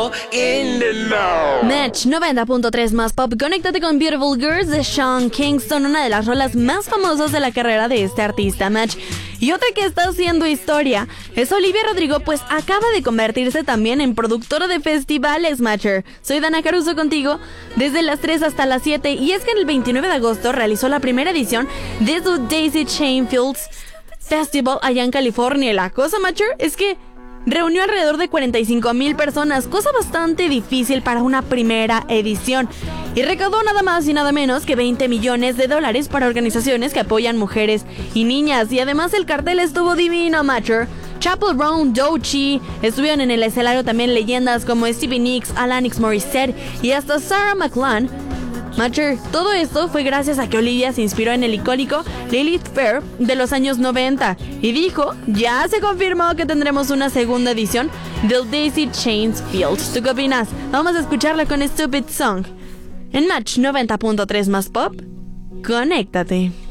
Match 90.3 más pop. Conéctate con Beautiful Girls de Sean Kingston, una de las rolas más famosas de la carrera de este artista. Match. Y otra que está haciendo historia es Olivia Rodrigo, pues acaba de convertirse también en productora de festivales. Matcher. Soy Dana Caruso contigo desde las 3 hasta las 7, y es que el 29 de agosto realizó la primera edición de su Daisy Chain Fields Festival allá en California. Y la cosa, Matcher, es que reunió alrededor de 45,000 personas, cosa bastante difícil para una primera edición, y recaudó nada más y nada menos que $20 millones para organizaciones que apoyan mujeres y niñas. Y además el cartel estuvo divino, Matcher. Chappell Roan, Doechii, estuvieron en el escenario también leyendas como Stevie Nicks, Alanis Morissette y hasta Sarah McLachlan. Matcher, todo esto fue gracias a que Olivia se inspiró en el icónico Lilith Fair de los años 90 y dijo, ya se confirmó que tendremos una segunda edición del Daisy Chain Fields. ¿Tú qué opinas? Vamos a escucharla con Stupid Song en Match 90.3 más pop. Conéctate.